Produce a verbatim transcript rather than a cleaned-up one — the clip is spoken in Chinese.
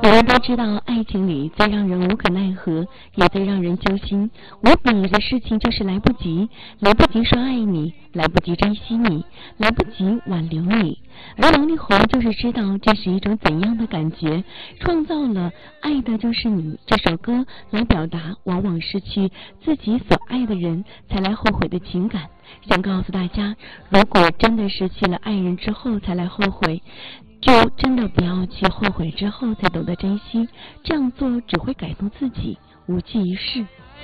我们都知道，爱情里最让人无可奈何，也最让人揪心。无比的事情就是来不及，来不及说爱你，来不及珍惜你，来不及挽留你。而王力宏就是知道这是一种怎样的感觉，创造了《爱的就是你》这首歌来表达往往失去自己所爱的人才来后悔的情感。想告诉大家，如果真的失去了爱人之后才来后悔，就真的不要去后悔之后才懂得珍惜，这样做只会感动自己，无济于事。